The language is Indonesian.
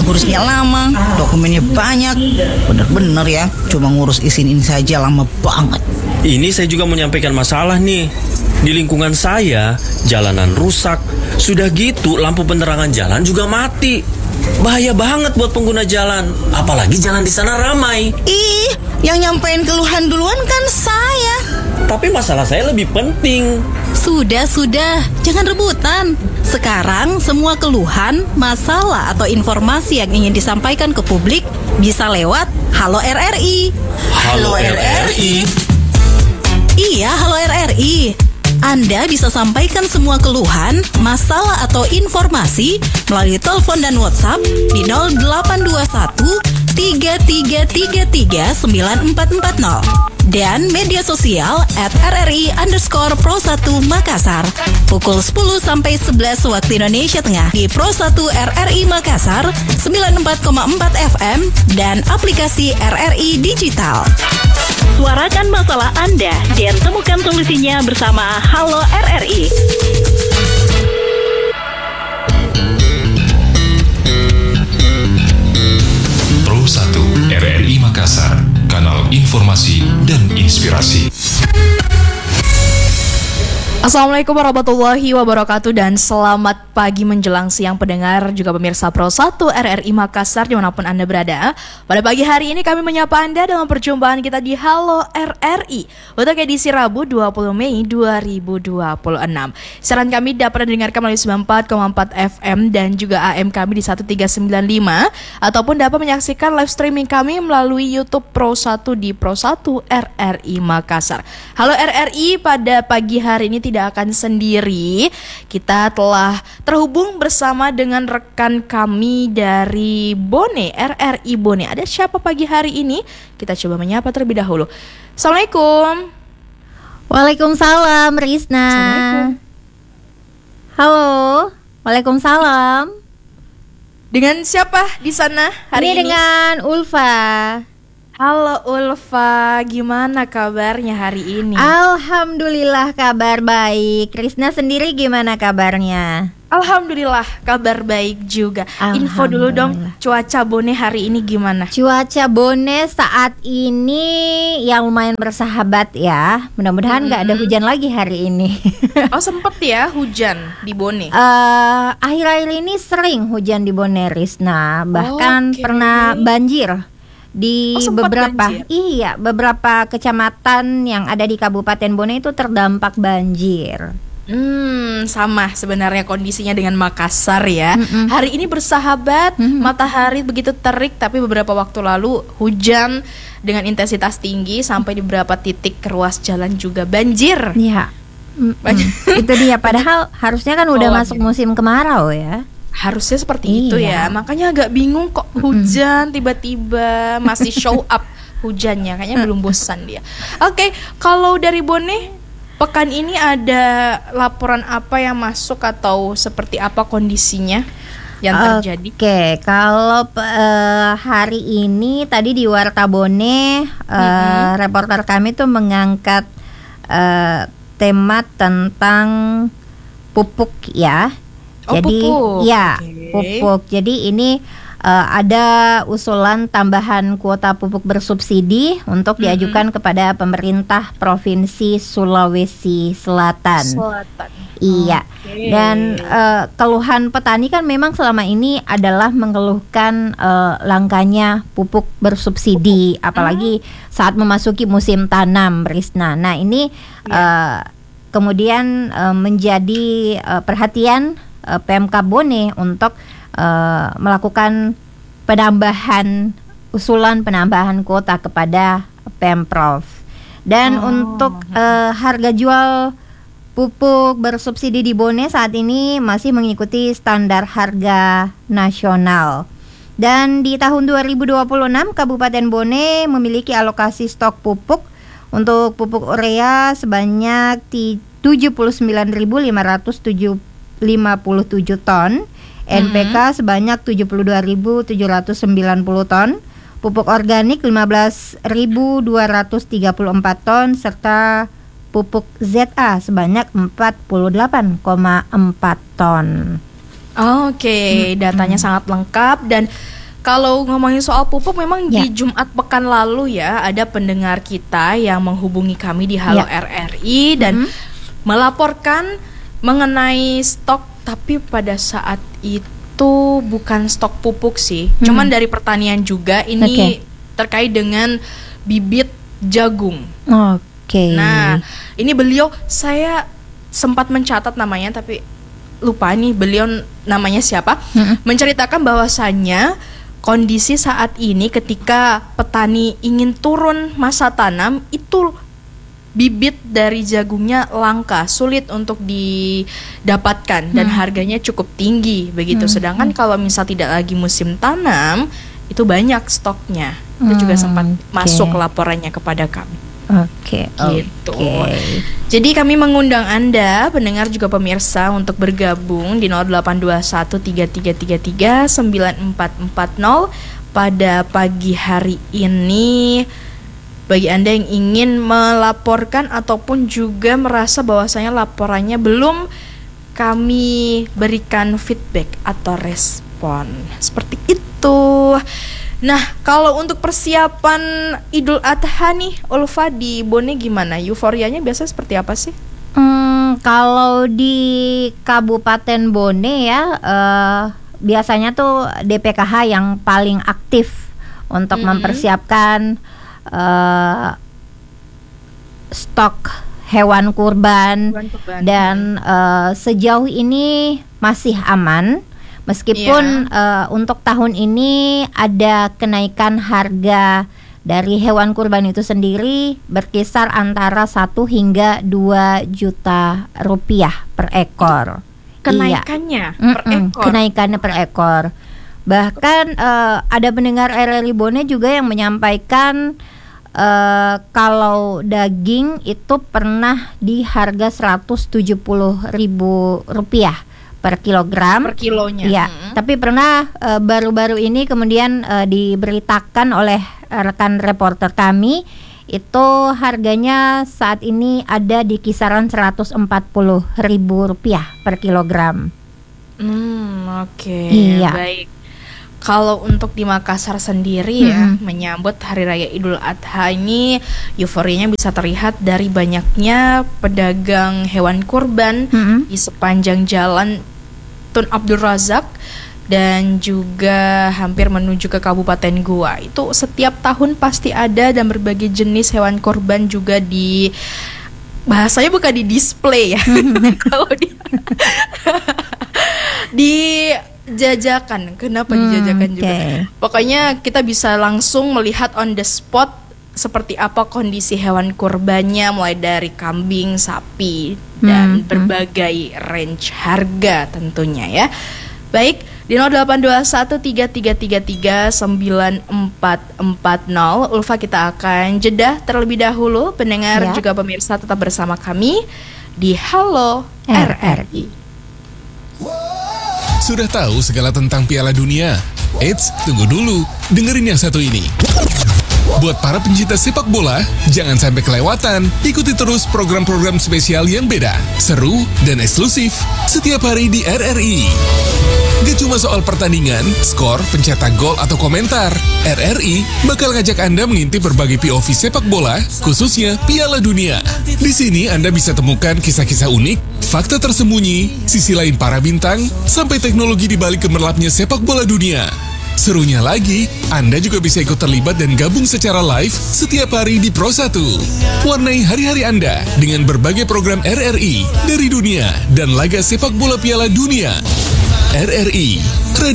ngurusnya lama, dokumennya banyak. Bener-bener ya, cuma ngurus izin ini saja lama banget. Ini saya juga menyampaikan masalah nih. Di lingkungan saya, jalanan rusak. Sudah gitu, lampu penerangan jalan juga mati. Bahaya banget buat pengguna jalan. Apalagi jalan di sana ramai. Ih, yang nyampein keluhan duluan kan saya. Tapi masalah saya lebih penting. Sudah, jangan rebutan. Sekarang semua keluhan, masalah atau informasi yang ingin disampaikan ke publik bisa lewat Halo RRI. Halo RRI. Iya, Halo RRI. Anda bisa sampaikan semua keluhan, masalah atau informasi melalui telepon dan WhatsApp di 0821 3333 9440 dan media sosial @RRI_Pro1 Makassar pukul 10 sampai 11 waktu Indonesia Tengah di Pro1 RRI Makassar 94,4 FM dan aplikasi RRI Digital. Suarakan masalah Anda dan temukan solusinya bersama Halo RRI. Pro1 RRI Makassar, kanal informasi dan inspirasi. Assalamualaikum warahmatullahi wabarakatuh dan selamat pagi menjelang siang pendengar juga pemirsa Pro1 RRI Makassar dimanapun Anda berada. Pada pagi hari ini kami menyapa Anda dalam perjumpaan kita di Halo RRI untuk edisi Rabu 20 Mei 2026. Siaran kami dapat didengarkan melalui 94,4 FM dan juga AM kami di 1395 ataupun dapat menyaksikan live streaming kami melalui YouTube Pro1 di Pro1 RRI Makassar. Halo RRI, pada pagi hari ini tidak akan sendiri. Kita telah terhubung bersama dengan rekan kami dari Bone, RRI Bone. Ada siapa pagi hari ini? Kita coba menyapa terlebih dahulu. Assalamualaikum. Waalaikumsalam, Rizna. Assalamualaikum. Halo. Waalaikumsalam. Dengan siapa di sana hari ini? Dengan Ulfa. Halo Ulfa, gimana kabarnya hari ini? Alhamdulillah kabar baik. Rizna sendiri gimana kabarnya? Alhamdulillah kabar baik juga. Info dulu dong, cuaca Bone hari ini gimana? Cuaca Bone saat ini yang lumayan bersahabat ya. Mudah-mudahan gak ada hujan lagi hari ini. Oh sempet ya hujan di Bone? Akhir-akhir ini sering hujan di Bone, Rizna. Bahkan pernah banjir di beberapa kecamatan yang ada di Kabupaten Bone itu terdampak banjir. Sama sebenarnya kondisinya dengan Makassar ya. Hari ini bersahabat, matahari begitu terik, tapi beberapa waktu lalu hujan dengan intensitas tinggi sampai di beberapa titik ruas jalan juga banjir. Iya. Itu dia, padahal harusnya kan udah masuk musim kemarau ya. Harusnya seperti itu ya. Makanya agak bingung kok hujan tiba-tiba masih show up hujannya. Kayaknya belum bosan dia. Oke, kalau dari Bone, pekan ini ada laporan apa yang masuk atau seperti apa kondisinya yang terjadi? Oke, kalau hari ini tadi di Warta Bone, reporter kami tuh mengangkat tema tentang pupuk ya. Jadi pupuk. Ya, pupuk. Jadi ini ada usulan tambahan kuota pupuk bersubsidi untuk diajukan kepada pemerintah Provinsi Sulawesi Selatan. Iya. Dan keluhan petani kan memang selama ini adalah mengeluhkan langkanya pupuk bersubsidi, apalagi saat memasuki musim tanam, Rizna. Nah, ini kemudian menjadi perhatian PMK Bone untuk melakukan usulan penambahan kuota kepada Pemprov. Dan untuk harga jual pupuk bersubsidi di Bone saat ini masih mengikuti standar harga nasional. Dan di tahun 2026 Kabupaten Bone memiliki alokasi stok pupuk untuk pupuk urea sebanyak 79.557 ton, NPK sebanyak 72.790 ton, pupuk organik 15.234 ton, serta pupuk ZA sebanyak 48,4 ton. Oke, datanya sangat lengkap dan Kalau ngomongin soal pupuk, memang Ya. di Jumat pekan lalu ya ada pendengar kita yang menghubungi kami di Halo Ya. RRI dan melaporkan mengenai stok, tapi pada saat itu bukan stok pupuk sih, cuman dari pertanian juga. Ini Oke. terkait dengan bibit jagung. Oke. Nah, ini beliau, saya sempat mencatat namanya tapi lupa nih beliau namanya siapa. Menceritakan bahwasannya kondisi saat ini ketika petani ingin turun masa tanam itu bibit dari jagungnya langka, sulit untuk didapatkan dan harganya cukup tinggi begitu. Sedangkan kalau misal tidak lagi musim tanam itu banyak stoknya. Itu juga sempat masuk laporannya kepada kami. Oke. Gitu. Jadi kami mengundang Anda, pendengar juga pemirsa, untuk bergabung di 082133339440 pada pagi hari ini. Bagi Anda yang ingin melaporkan ataupun juga merasa bahwasanya laporannya belum kami berikan feedback atau respon. Seperti itu. Nah, kalau untuk persiapan Idul Adha nih, Ulfa, di Bone gimana? Euforianya biasa seperti apa sih? Kalau di Kabupaten Bone ya, biasanya tuh DPKH yang paling aktif untuk mempersiapkan stok hewan kurban. Dan sejauh ini masih aman. Meskipun untuk tahun ini ada kenaikan harga dari hewan kurban itu sendiri berkisar antara 1 hingga 2 juta rupiah per ekor. Kenaikannya Iya. per ekor. Kenaikannya per ekor. Bahkan ada pendengar RRI Bone juga yang menyampaikan kalau daging itu pernah di harga Rp170.000 per kilogram. Per kilonya. Iya, tapi pernah baru-baru ini kemudian diberitakan oleh rekan reporter kami itu harganya saat ini ada di kisaran Rp140.000 per kilogram. Oke. Iya. Baik. Kalau untuk di Makassar sendiri ya, menyambut Hari Raya Idul Adha ini, euforianya bisa terlihat dari banyaknya pedagang hewan kurban di sepanjang jalan Tun Abdul Razak dan juga hampir menuju ke Kabupaten Goa. Itu setiap tahun pasti ada, dan berbagai jenis hewan kurban juga di, bahasanya bukan di display ya. Kalau dijajakan. Kenapa dijajakan juga? Pokoknya kita bisa langsung melihat on the spot seperti apa kondisi hewan kurbannya, mulai dari kambing, sapi, dan berbagai range harga tentunya ya. Baik, di 082133339440 Ulfa, kita akan jeda terlebih dahulu. Pendengar juga pemirsa tetap bersama kami di Halo RRI. Sudah tahu segala tentang Piala Dunia? Eits, tunggu dulu. Dengerin yang satu ini. Buat para pencinta sepak bola, jangan sampai kelewatan. Ikuti terus program-program spesial yang beda, seru, dan eksklusif setiap hari di RRI. Gak cuma soal pertandingan, skor, pencetak gol, atau komentar. RRI bakal ngajak Anda mengintip berbagai POV sepak bola, khususnya Piala Dunia. Di sini Anda bisa temukan kisah-kisah unik, fakta tersembunyi, sisi lain para bintang, sampai teknologi di balik gemerlapnya sepak bola dunia. Serunya lagi, Anda juga bisa ikut terlibat dan gabung secara live setiap hari di Pro 1. Warnai hari-hari Anda dengan berbagai program RRI dari dunia dan laga sepak bola Piala Dunia. RRI